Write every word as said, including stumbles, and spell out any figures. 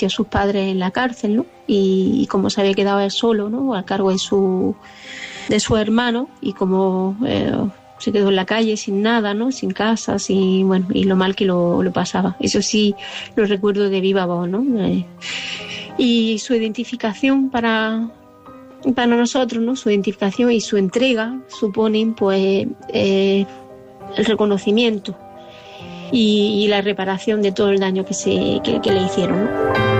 metió a sus padres en la cárcel, ¿no? Y, y como se había quedado él solo, ¿no? Al cargo de su de su hermano, y como eh, se quedó en la calle sin nada, ¿no? Sin casa, sin, bueno, y lo mal que lo, lo pasaba. Eso sí lo recuerdo de viva voz, ¿no? Eh, y su identificación para para nosotros, ¿no? Su identificación y su entrega suponen, pues, eh, el reconocimiento y, y la reparación de todo el daño que se que, que le hicieron, ¿no?